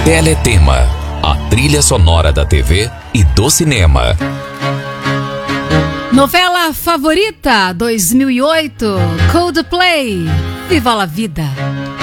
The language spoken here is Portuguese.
Teletema, a trilha sonora da TV e do cinema. Novela favorita 2008, Coldplay, Viva la Vida.